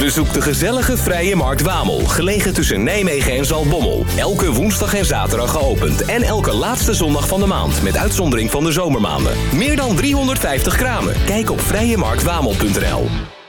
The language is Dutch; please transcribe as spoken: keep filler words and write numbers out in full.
Bezoek de gezellige Vrije Markt Wamel, gelegen tussen Nijmegen en Zaltbommel. Elke woensdag en zaterdag geopend en elke laatste zondag van de maand, met uitzondering van de zomermaanden. Meer dan driehonderdvijftig kramen. Kijk op vrije markt wamel punt n l.